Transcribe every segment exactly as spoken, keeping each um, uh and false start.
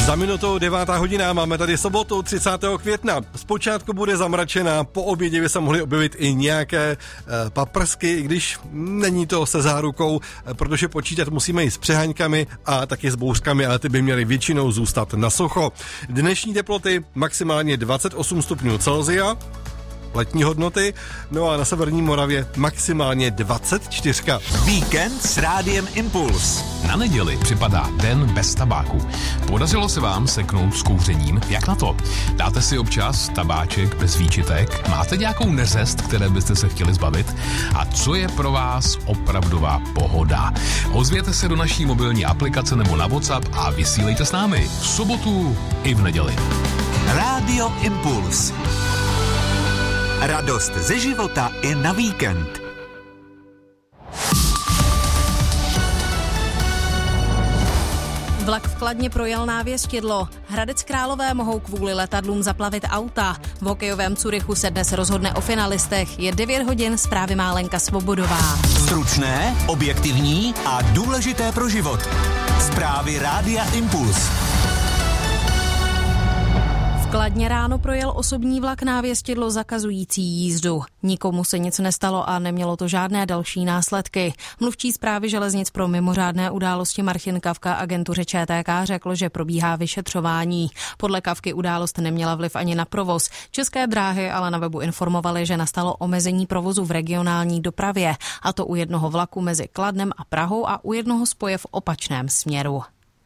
Za minutou devátá hodina, máme tady sobotu třicátého května. Zpočátku bude zamračená, po obědě by se mohly objevit i nějaké e, paprsky, i když není to se zárukou, e, protože počítat musíme i s přeháňkami a taky s bouřkami, ale ty by měly většinou zůstat na sucho. Dnešní teploty maximálně dvacet osm stupňů Celsia, letní hodnoty, no a na severní Moravě maximálně dvacet čtyři. Víkend s Rádiem Impuls. Na neděli připadá den bez tabáku. Podařilo se vám seknout s kouřením? Jak na to? Dáte si občas tabáček bez výčitek? Máte nějakou neřest, které byste se chtěli zbavit? A co je pro vás opravdová pohoda? Ozvěte se do naší mobilní aplikace nebo na WhatsApp a vysílejte s námi v sobotu i v neděli. Rádio Impuls. Radost ze života i na víkend. Vlak v Kladně projel návěstidlo. Hradec Králové mohou kvůli letadlům zaplavit auta. V hokejovém Curychu se dnes rozhodne o finalistech. Je devět hodin, zprávy má Lenka Svobodová. Stručné, objektivní a důležité pro život. Zprávy Rádia Impuls. V Kladně ráno projel osobní vlak návěstidlo zakazující jízdu. Nikomu se nic nestalo a nemělo to žádné další následky. Mluvčí Správy železnic pro mimořádné události Martin Kavka agentuře Č T K řekl, že probíhá vyšetřování. Podle Kavky událost neměla vliv ani na provoz. České dráhy ale na webu informovaly, že nastalo omezení provozu v regionální dopravě, a to u jednoho vlaku mezi Kladnem a Prahou a u jednoho spoje v opačném směru.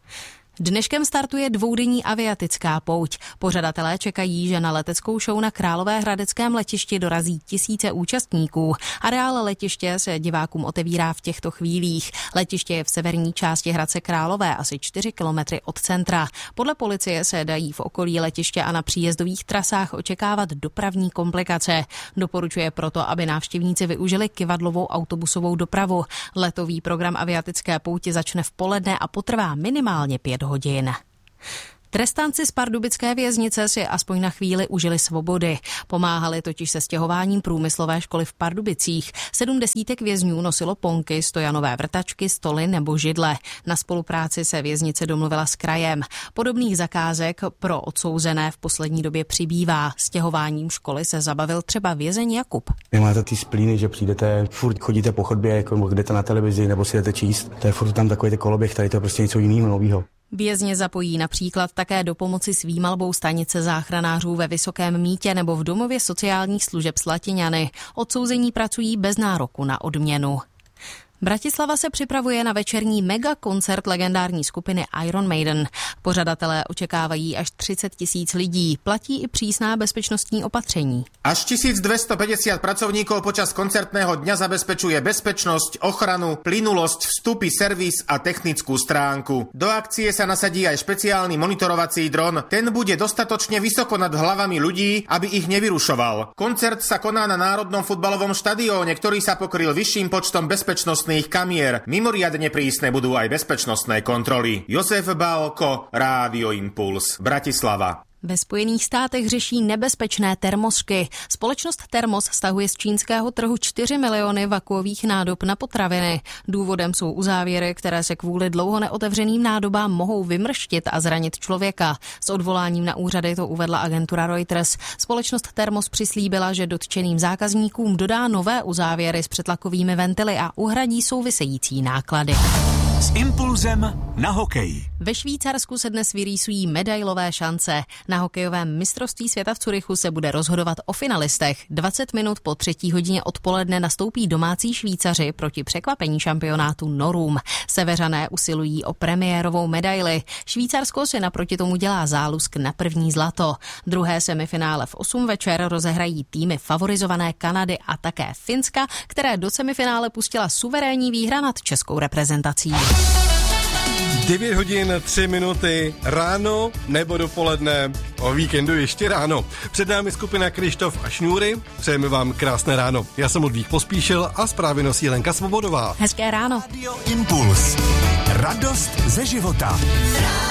Dneškem startuje dvoudenní aviatická pouť. Pořadatelé čekají, že na leteckou show na Královéhradeckém letišti dorazí tisíce účastníků. Areál letiště se divákům otevírá v těchto chvílích. Letiště je v severní části Hradce Králové, asi čtyři kilometry od centra. Podle policie se dají v okolí letiště a na příjezdových trasách očekávat dopravní komplikace. Doporučuje proto, aby návštěvníci využili kyvadlovou autobusovou dopravu. Letový program aviatické pouti začne v poledne a potrvá minimálně pět hodin. Trestanci z pardubické věznice si aspoň na chvíli užili svobody. Pomáhali totiž se stěhováním průmyslové školy v Pardubicích. Sedm desítek vězňů nosilo ponky, stojanové vrtačky, stoly nebo židle. Na spolupráci se věznice domluvila s krajem. Podobných zakázek pro odsouzené v poslední době přibývá. Stěhováním školy se zabavil třeba vězeň Jakub. Nemáte ty splíny, že přijdete, furt chodíte po chodbě, jako jdete na televizi nebo si jdete číst. To je furt tam takový ty koloběh, tady to je prostě něco jiného, nového. Vězně zapojí například také do pomoci s výmalbou stanice záchranářů ve Vysokém Mýtě nebo v domově sociálních služeb Slatiňany. Odsouzení pracují bez nároku na odměnu. Bratislava se připravuje na večerní megakoncert legendární skupiny Iron Maiden. Pořadatelé očekávají až třicet tisíc lidí. Platí i přísná bezpečnostní opatření. Až tisícdvestopäťdesiat pracovníkov počas koncertného dňa zabezpečuje bezpečnosť, ochranu, plynulosť, vstupy, servis a technickú stránku. Do akcie sa nasadí aj špeciálny monitorovací dron. Ten bude dostatočne vysoko nad hlavami ľudí, aby ich nevyrušoval. Koncert sa koná na Národnom futbalovom štadióne, ktorý sa pokryl vyšším počtom bezpečnostných kamier. Mimoriadne prísne budú aj bezpečnostné kontroly. Jozef Bálko, Rádio Impuls, Bratislava. Ve Spojených státech řeší nebezpečné termosky. Společnost Termos stahuje z čínského trhu čtyři miliony vakuových nádob na potraviny. Důvodem jsou uzávěry, které se kvůli dlouho neotevřeným nádobám mohou vymrštit a zranit člověka. S odvoláním na úřady to uvedla agentura Reuters. Společnost Termos přislíbila, že dotčeným zákazníkům dodá nové uzávěry s přetlakovými ventily a uhradí související náklady. S Impulzem na hokej. Ve Švýcarsku se dnes vyrýsují medailové šance. Na hokejovém mistrovství světa v Curychu se bude rozhodovat o finalistech. dvacet minut po třetí hodině odpoledne nastoupí domácí Švýcaři proti překvapení šampionátu Norům. Seveřané usilují o premiérovou medaili. Švýcarsko si naproti tomu dělá zálusk na první zlato. Druhé semifinále v osm večer rozehrají týmy favorizované Kanady a také Finska, které do semifinále pustila suverénní výhra nad českou reprezentací. devět hodin tři minuty ráno nebo dopoledne, o víkendu ještě ráno. Před námi skupina Krištof a Šňůry. Přejeme vám krásné ráno. Já jsem Ludvík Pospíšil a zprávy nosí Lenka Svobodová. Hezké ráno. Radio Impuls. Radost ze života.